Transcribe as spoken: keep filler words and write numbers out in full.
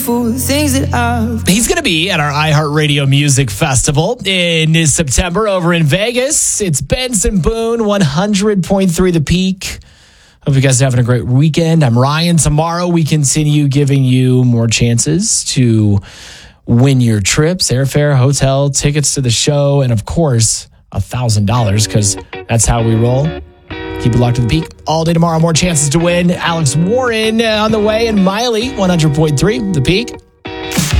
Things that I've... He's going to be at our iHeartRadio Music Festival in September over in Vegas. It's Benson Boone, one hundred point three The Peak. Hope you guys are having a great weekend. I'm Ryan. Tomorrow we continue giving you more chances to win your trips, airfare, hotel, tickets to the show, and of course, one thousand dollars because that's how we roll. Keep it locked to The Peak. All day tomorrow, more chances to win. Alex Warren on the way, and Miley, one hundred point three The Peak.